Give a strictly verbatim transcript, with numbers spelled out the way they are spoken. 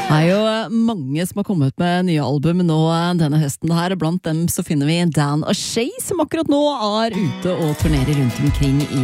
Det er jo mange som har kommet med nye album nå denne høsten her. Blant dem så finner vi Dan og Shay, som akkurat nå er ute og turnerer rundt omkring i